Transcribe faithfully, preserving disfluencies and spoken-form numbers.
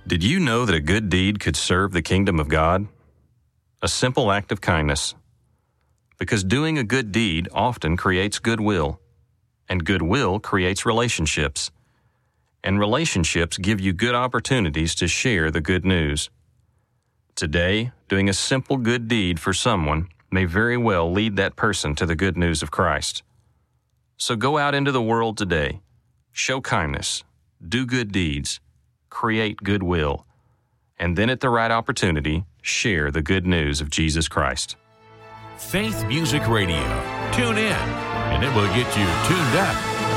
Did you know that a good deed could serve the kingdom of God? A simple act of kindness. Because doing a good deed often creates goodwill, and goodwill creates relationships, and relationships give you good opportunities to share the good news. Today, doing a simple good deed for someone may very well lead that person to the good news of Christ. So go out into the world today, show kindness, do good deeds, create goodwill, and then at the right opportunity, share the good news of Jesus Christ. Faith Music Radio. Tune in, and it will get you tuned up.